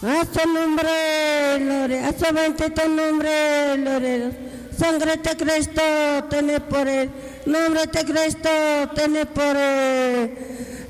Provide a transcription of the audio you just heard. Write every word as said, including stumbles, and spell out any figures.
A su nombre, gloria, a su bendito nombre, gloria. Sangre de Cristo, tiene poder. Nombre de Cristo, tiene poder.